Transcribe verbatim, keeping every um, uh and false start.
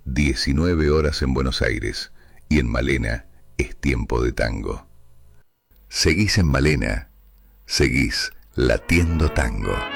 diecinueve horas en Buenos Aires, y en Malena es tiempo de tango. Seguís en Malena, seguís latiendo tango.